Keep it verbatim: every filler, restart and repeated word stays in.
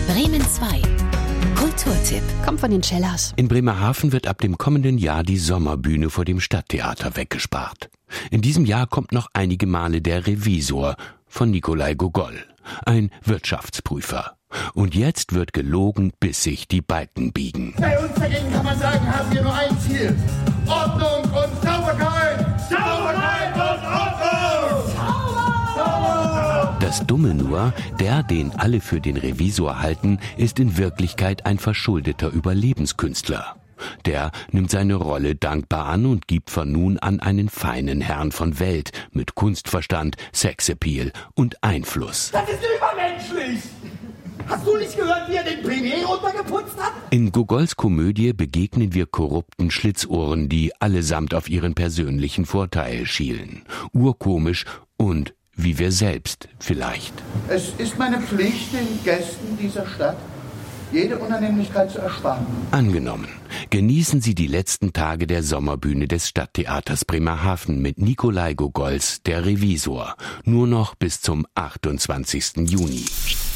Bremen zwei. Kulturtipp. Kommt von den Cellas. In Bremerhaven wird ab dem kommenden Jahr die Sommerbühne vor dem Stadttheater weggespart. In diesem Jahr kommt noch einige Male der Revisor von Nikolai Gogol, ein Wirtschaftsprüfer. Und jetzt wird gelogen, bis sich die Balken biegen. Bei uns dagegen kann man sagen, haben wir nur ein Ziel. Ordnung und Sauberkeit! Sauberkeit und Ordnung! Sauber! Das Dumme nur, der, den alle für den Revisor halten, ist in Wirklichkeit ein verschuldeter Überlebenskünstler. Der nimmt seine Rolle dankbar an und gibt von nun an einen feinen Herrn von Welt mit Kunstverstand, Sexappeal und Einfluss. Das ist übermenschlich! Hast du nicht gehört, wie er den Premier runtergeputzt hat? In Gogols Komödie begegnen wir korrupten Schlitzohren, die allesamt auf ihren persönlichen Vorteil schielen. Urkomisch und wie wir selbst vielleicht. Es ist meine Pflicht, den Gästen dieser Stadt jede Unannehmlichkeit zu ersparen. Angenommen. Genießen Sie die letzten Tage der Sommerbühne des Stadttheaters Bremerhaven mit Nikolai Gogols Der Revisor. Nur noch bis zum achtundzwanzigsten Juni.